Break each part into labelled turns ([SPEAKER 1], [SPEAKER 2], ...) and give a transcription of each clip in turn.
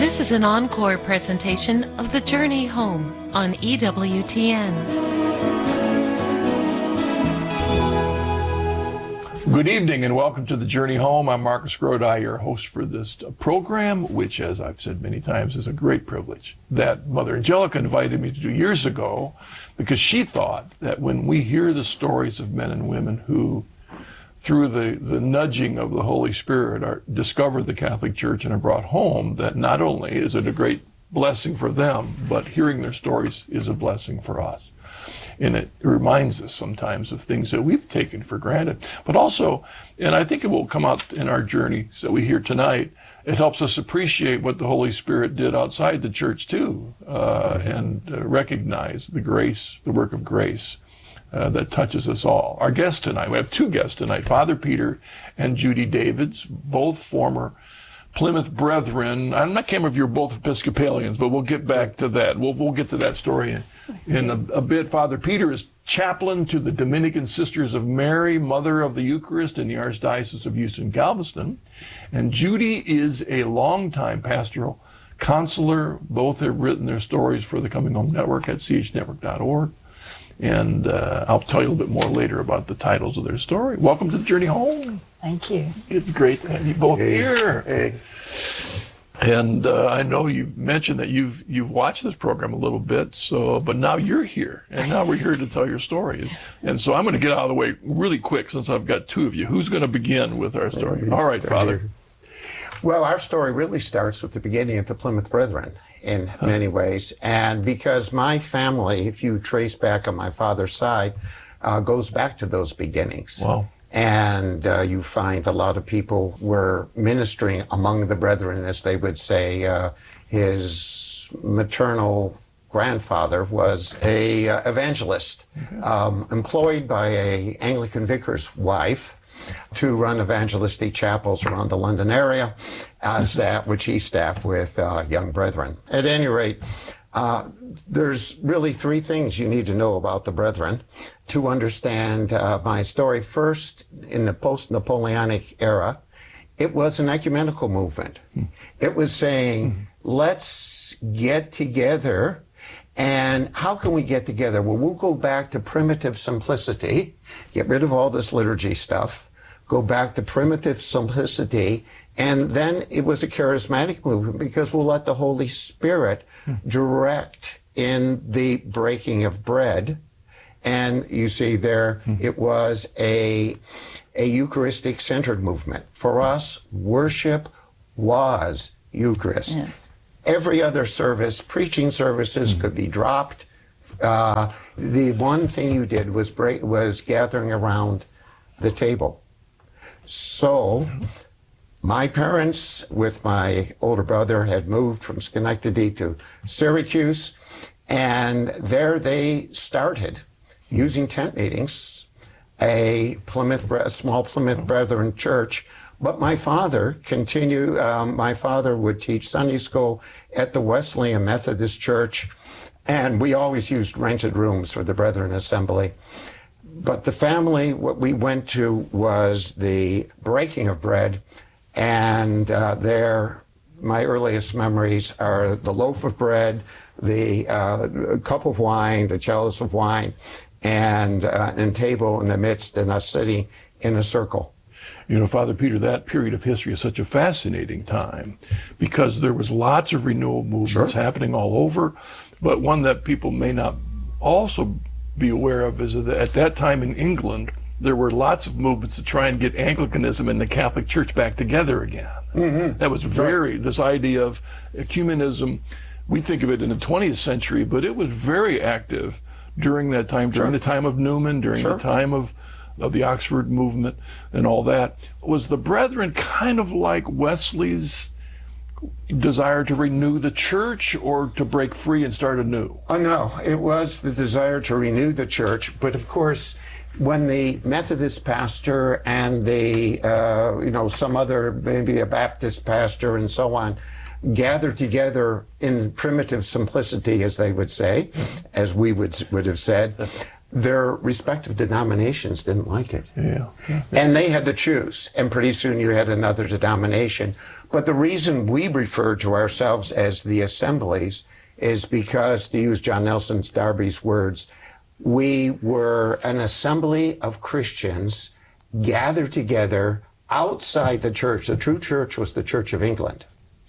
[SPEAKER 1] This is an encore presentation of The Journey Home on EWTN.
[SPEAKER 2] Good evening and welcome to The Journey Home. I'm Marcus Grodi, your host for this program, which, as I've said many times, is a great privilege that Mother Angelica invited me to do years ago because she thought that when we hear the stories of men and women who, through the nudging of the Holy Spirit, discovered the Catholic Church and are brought home, that not only is it a great blessing for them, but hearing their stories is a blessing for us. And it reminds us sometimes of things that we've taken for granted. But also, and I think it will come out in our journey that we hear tonight, it helps us appreciate what the Holy Spirit did outside the church too, and recognize the grace, the work of grace that touches us all. Our guests tonight, we have two guests tonight, Father Peter and Judy Davids, both former Plymouth Brethren. I can't remember if you're both Episcopalians, but we'll get back to that. We'll get to that story in a bit. Father Peter is chaplain to the Dominican Sisters of Mary, Mother of the Eucharist in the Archdiocese of Houston, Galveston. And Judy is a longtime pastoral counselor. Both have written their stories for the Coming Home Network at chnetwork.org. And I'll tell you a little bit more later about the titles of their story. Welcome to The Journey Home.
[SPEAKER 3] Thank you.
[SPEAKER 2] It's great to have you both here.
[SPEAKER 4] Hey.
[SPEAKER 2] And I know you've mentioned that you've watched this program a little bit, but now you're here, and now we're here to tell your story. And so I'm going to get out of the way really quick since I've got two of you. Who's going to begin with our story? All right, Father.
[SPEAKER 4] Well, our story really starts with the beginning of the Plymouth Brethren in many ways. And because my family, if you trace back on my father's side, goes back to those beginnings.
[SPEAKER 2] Wow.
[SPEAKER 4] And you find a lot of people were ministering among the brethren, as they would say. His maternal grandfather was a evangelist, employed by a Anglican vicar's wife to run evangelistic chapels around the London area, which he staffed with young brethren. At any rate, there's really three things you need to know about the Brethren to understand my story. First, in the post-Napoleonic era, it was an ecumenical movement. It was saying, let's get together. And how can we get together? Well, we'll go back to primitive simplicity, get rid of all this liturgy stuff, go back to primitive simplicity. And then it was a charismatic movement because we'll let the Holy Spirit direct in the breaking of bread. And you see there, it was a Eucharistic-centered movement. For us, worship was Eucharist. Yeah. Every other service, preaching services could be dropped. The one thing you did was gathering around the table. So my parents, with my older brother, had moved from Schenectady to Syracuse, and there they started using tent meetings, a small Plymouth Brethren church. But my father continued. My father would teach Sunday school at the Wesleyan Methodist Church, and we always used rented rooms for the Brethren Assembly. But the family, what we went to was the breaking of bread, and there, my earliest memories are the loaf of bread, the cup of wine, the chalice of wine, and table in the midst, and us sitting in a circle.
[SPEAKER 2] You know, Father Peter, that period of history is such a fascinating time because there was lots of renewal movements happening all over, but one that people may not also be aware of is that at that time in England, there were lots of movements to try and get Anglicanism and the Catholic Church back together again. Mm-hmm. That was this idea of ecumenism, we think of it in the 20th century, but it was very active during that time, during the time of Newman, during the time of the Oxford movement and all that. Was the Brethren kind of like Wesley's desire to renew the church or to break free and start anew?
[SPEAKER 4] Oh, no, it was the desire to renew the church. But of course, when the Methodist pastor and the, some other, maybe a Baptist pastor and so on, gathered together in primitive simplicity, as they would say, as we would have said, their respective denominations didn't like it.
[SPEAKER 2] Yeah.
[SPEAKER 4] And they had to choose, and pretty soon you had another denomination. But the reason we refer to ourselves as the assemblies is because, to use John Nelson Darby's words, we were an assembly of Christians gathered together outside the church. The true church was the Church of England.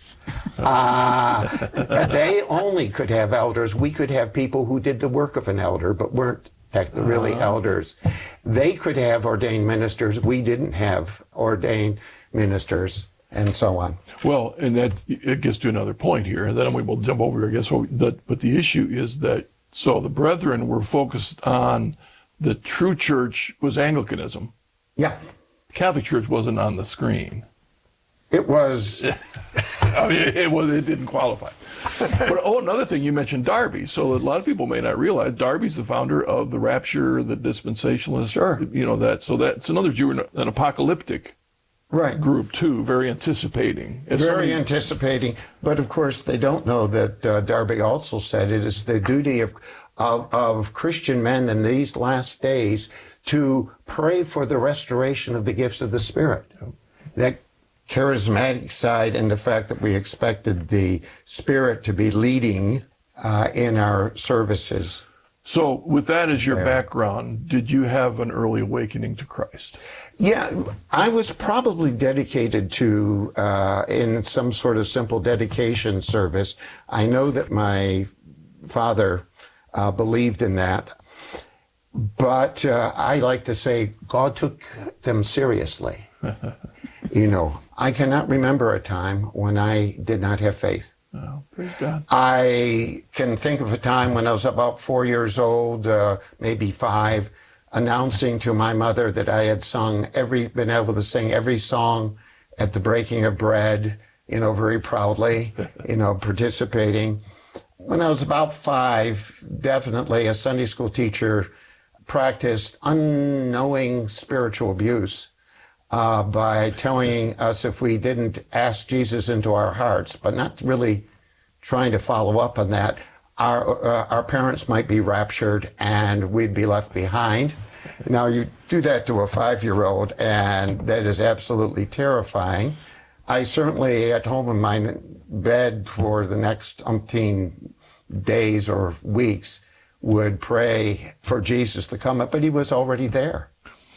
[SPEAKER 4] They only could have elders. We could have people who did the work of an elder, but weren't really elders. They could have ordained ministers. We didn't have ordained ministers, and so on.
[SPEAKER 2] Well, and that it gets to another point here, and then we will jump over, I guess. But the issue is that, so the brethren were focused on the true church was Anglicanism.
[SPEAKER 4] Yeah.
[SPEAKER 2] Catholic Church wasn't on the screen.
[SPEAKER 4] It was.
[SPEAKER 2] I mean, it didn't qualify. But another thing, you mentioned Darby. So a lot of people may not realize Darby's the founder of the Rapture, the Dispensationalists. Sure. So that's another Jew, an apocalyptic group too, very anticipating.
[SPEAKER 4] Anticipating. But of course, they don't know that Darby also said it is the duty of Christian men in these last days to pray for the restoration of the gifts of the Spirit. That charismatic side, and the fact that we expected the Spirit to be leading in our services.
[SPEAKER 2] So with that as your background, did you have an early awakening to Christ?
[SPEAKER 4] Yeah, I was probably dedicated to, in some sort of simple dedication service. I know that my father believed in that, but I like to say God took them seriously. I cannot remember a time when I did not have faith.
[SPEAKER 2] Oh, praise God.
[SPEAKER 4] I can think of a time when I was about 4 years old, maybe 5, announcing to my mother that I had been able to sing every song at the breaking of bread, very proudly, participating. When I was about 5, definitely a Sunday school teacher practiced unknowing spiritual abuse by telling us if we didn't ask Jesus into our hearts, but not really trying to follow up on that, our parents might be raptured and we'd be left behind. Now, you do that to a 5-year-old, and that is absolutely terrifying. I certainly, at home in my bed for the next umpteen days or weeks, would pray for Jesus to come up, but he was already there.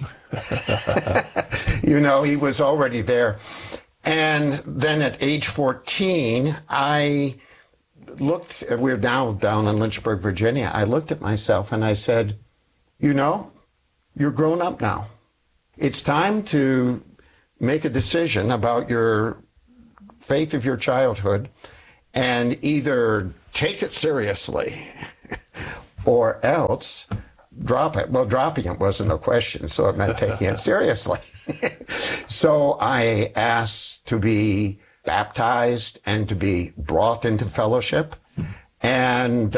[SPEAKER 4] He was already there. And then at age 14, I looked, we're now down in Lynchburg, Virginia. I looked at myself and I said, you're grown up now. It's time to make a decision about your faith of your childhood and either take it seriously or else drop it. Well, dropping it wasn't a question, so it meant taking it seriously. So I asked to be baptized and to be brought into fellowship. And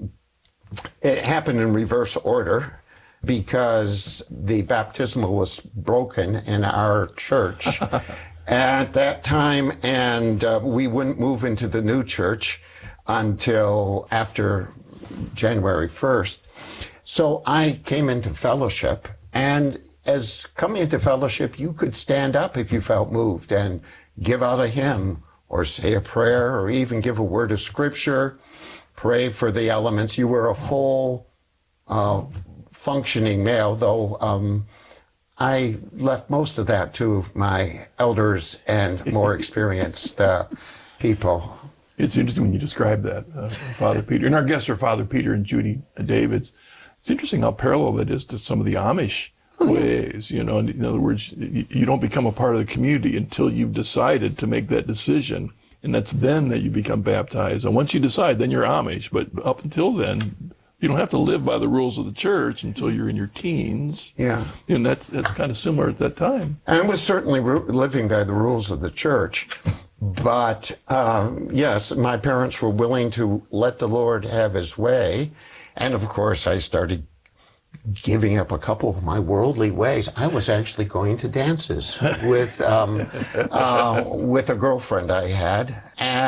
[SPEAKER 4] it happened in reverse order because the baptismal was broken in our church at that time, and we wouldn't move into the new church until after January 1st. So I came into fellowship, and as coming into fellowship, you could stand up if you felt moved and give out a hymn or say a prayer or even give a word of scripture, pray for the elements. You were a full functioning male, though I left most of that to my elders and more experienced people.
[SPEAKER 2] It's interesting when you describe that, Father Peter. And our guests are Father Peter and Judy Davids. It's interesting how parallel that is to some of the Amish ways. In other words, you don't become a part of the community until you've decided to make that decision. And that's then that you become baptized. And once you decide, then you're Amish. But up until then, you don't have to live by the rules of the church until you're in your teens.
[SPEAKER 4] Yeah.
[SPEAKER 2] And that's kind of similar at that time.
[SPEAKER 4] I was certainly living by the rules of the church. But, yes, my parents were willing to let the Lord have his way. And, of course, I started giving up a couple of my worldly ways. I was actually going to dances with a girlfriend I had.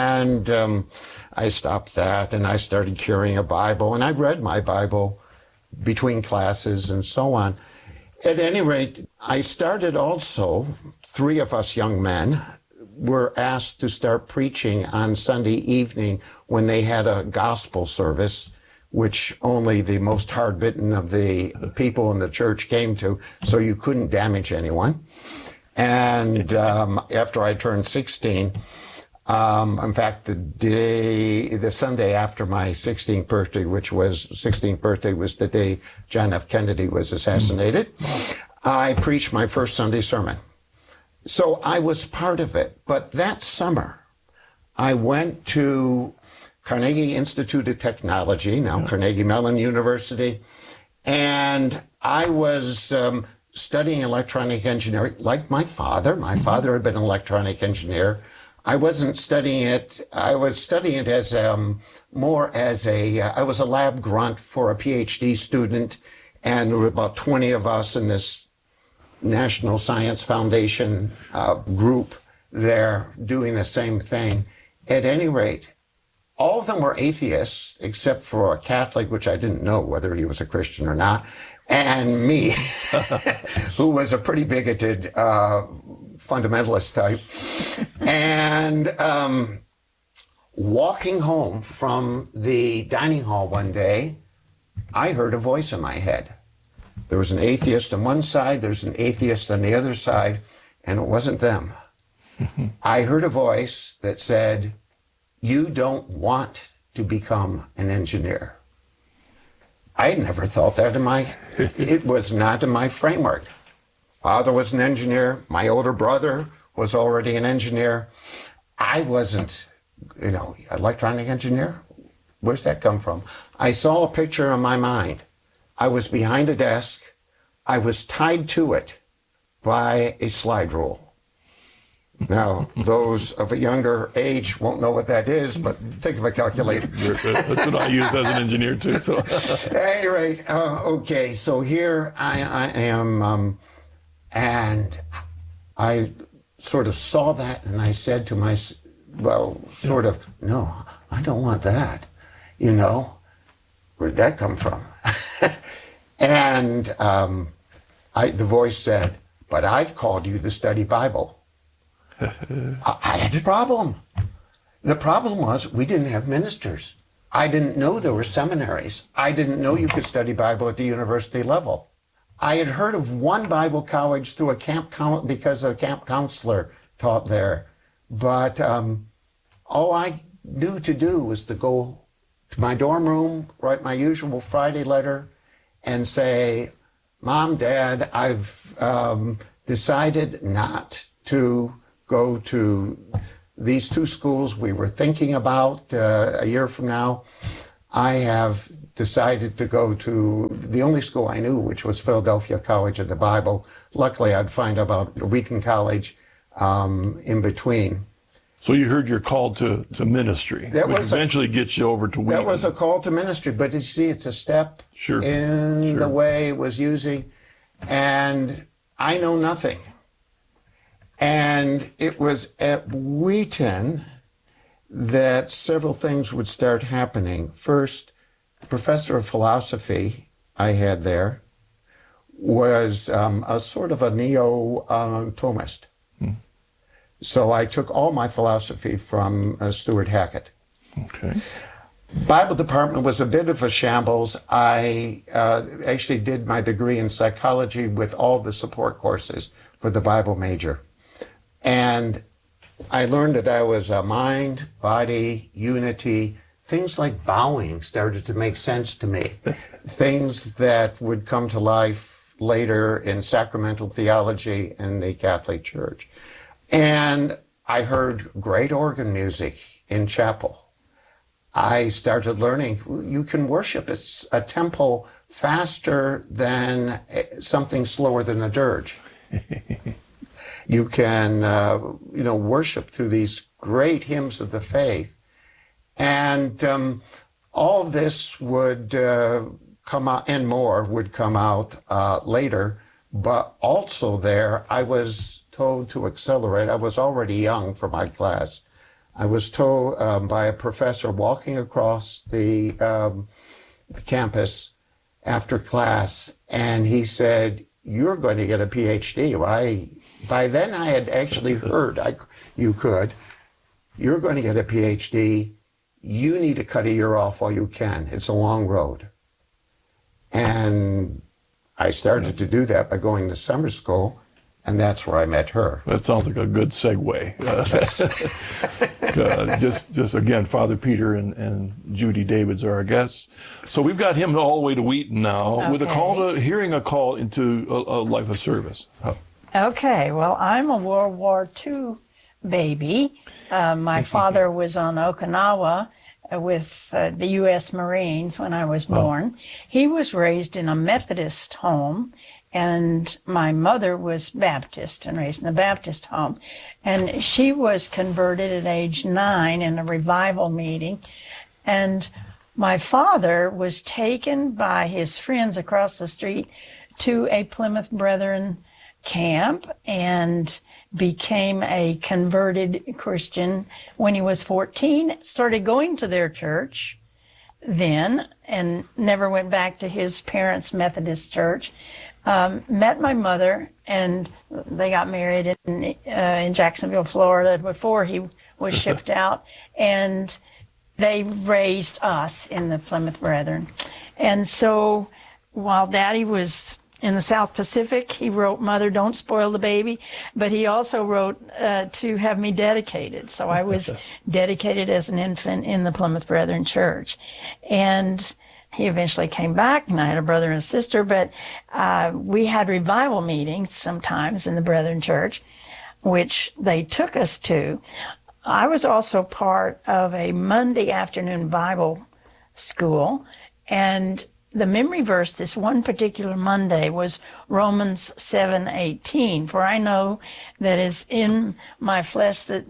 [SPEAKER 4] And I stopped that, and I started carrying a Bible. And I read my Bible between classes and so on. At any rate, I started also, 3 of us young men were asked to start preaching on Sunday evening when they had a gospel service, which only the most hard-bitten of the people in the church came to, so you couldn't damage anyone. And after I turned 16, in fact, the Sunday after my 16th birthday, which was 16th birthday, was the day John F. Kennedy was assassinated. I preached my first Sunday sermon. So I was part of it. But that summer, I went to Carnegie Institute of Technology, now Carnegie Mellon University, and I was studying electronic engineering like my father. My father had been an electronic engineer. I wasn't studying it. I was studying it as more as I was a lab grunt for a PhD student, and there were about 20 of us in this National Science Foundation group there doing the same thing. At any rate, all of them were atheists, except for a Catholic, which I didn't know whether he was a Christian or not, and me, who was a pretty bigoted fundamentalist type. And walking home from the dining hall one day, I heard a voice in my head. There was an atheist on one side, there's an atheist on the other side, and it wasn't them. I heard a voice that said, "You don't want to become an engineer." I had never thought that it was not in my framework. Father was an engineer. My older brother was already an engineer. I wasn't, electronic engineer. Where's that come from? I saw a picture in my mind. I was behind a desk. I was tied to it by a slide rule. Now, those of a younger age won't know what that is, but think of a calculator.
[SPEAKER 2] That's what I use as an engineer, too. So.
[SPEAKER 4] At any rate, okay, so here I am, and I sort of saw that, and I said to myself, no, I don't want that. Where'd that come from? And the voice said, "But I've called you to study Bible." I had a problem. The problem was we didn't have ministers. I didn't know there were seminaries. I didn't know you could study Bible at the university level. I had heard of one Bible college through because a camp counselor taught there. But all I knew to do was to go to my dorm room, write my usual Friday letter, and say, "Mom, Dad, I've decided not to go to these 2 schools we were thinking about a year from now. I have decided to go to the only school I knew, which was Philadelphia College of the Bible. Luckily, I'd find about Wheaton College in between."
[SPEAKER 2] So you heard you're called to ministry, which eventually gets you over to Wheaton.
[SPEAKER 4] That was a call to ministry, but you see, it's a step in the way it was using, and I know nothing. And it was at Wheaton that several things would start happening. First, the professor of philosophy I had there was a sort of a neo-Thomist. So I took all my philosophy from Stuart Hackett.
[SPEAKER 2] Okay.
[SPEAKER 4] Bible department was a bit of a shambles. I actually did my degree in psychology with all the support courses for the Bible major. And I learned that I was a mind, body, unity. Things like bowing started to make sense to me. Things that would come to life later in sacramental theology in the Catholic Church. And I heard great organ music in chapel. I started learning you can worship a tempo faster than something slower than a dirge. You can, worship through these great hymns of the faith. And all of this would come out, and more would come out later. But also there, I was told to accelerate. I was already young for my class. I was told by a professor walking across the campus after class, and he said, "You're going to get a PhD." Well, by then I had actually heard you could. You're going to get a PhD. You need to cut a year off while you can. It's a long road. And I started to do that by going to summer school, and that's where I met her.
[SPEAKER 2] That sounds like a good segue. Just again, Father Peter and Judy Davids are our guests. So we've got him all the way to Wheaton now, with hearing a call into a life of service.
[SPEAKER 3] Okay, well, I'm a World War II baby. My father was on Okinawa with the U.S. Marines when I was born. He was raised in a Methodist home, and my mother was Baptist and raised in a Baptist home. And she was converted at age 9 in a revival meeting. And my father was taken by his friends across the street to a Plymouth Brethren camp and became a converted Christian when he was 14, started going to their church then and never went back to his parents' Methodist church. Met my mother, and they got married in Jacksonville, Florida before he was shipped out, and they raised us in the Plymouth Brethren. And so while Daddy was in the South Pacific, he wrote, "Mother, don't spoil the baby," but he also wrote to have me dedicated. So I was dedicated as an infant in the Plymouth Brethren Church. And he eventually came back, and I had a brother and a sister, but we had revival meetings sometimes in the Brethren Church, which they took us to. I was also part of a Monday afternoon Bible school, and the memory verse this one particular Monday was Romans 7:18. "For I know that is in my flesh, that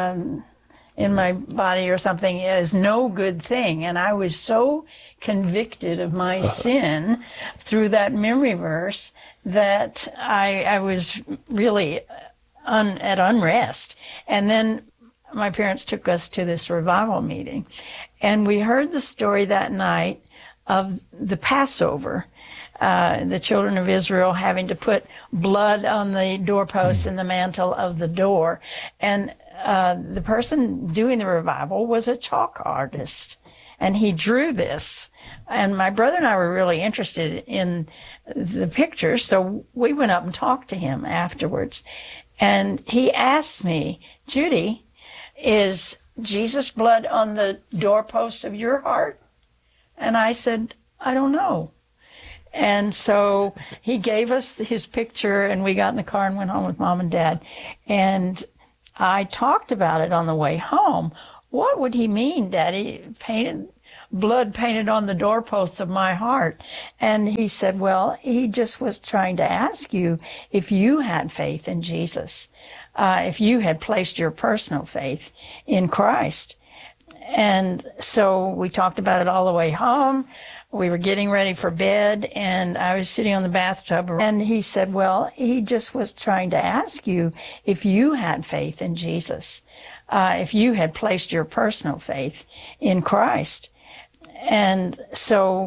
[SPEAKER 3] in my body or something, is no good thing." And I was so convicted of my sin through that memory verse that I was really at unrest. And then my parents took us to this revival meeting, and we heard the story that night of the Passover, the children of Israel having to put blood on the doorposts and the mantle of the door. And the person doing the revival was a chalk artist, and he drew this. And my brother and I were really interested in the picture, so we went up and talked to him afterwards. And he asked me, "Judy, is Jesus' blood on the doorposts of your heart?" And I said, "I don't know." And so he gave us his picture, and we got in the car and went home with Mom and Dad. And I talked about it on the way home. "What would he mean, Daddy, blood painted on the doorposts of my heart?" And he said, "Well, he just was trying to ask you if you had faith in Jesus, if you had placed your personal faith in Christ." And so we talked about it all the way home. We were getting ready for bed, and I was sitting on the bathtub, and he said, "Well, he just was trying to ask you if you had faith in Jesus, if you had placed your personal faith in Christ." And so